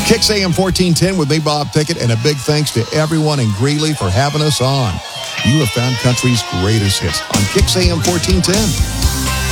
Kicks AM 1410 with me, Bob Pickett, and a big thanks to everyone in Greeley for having us on. You have found country's greatest hits on Kicks AM 1410.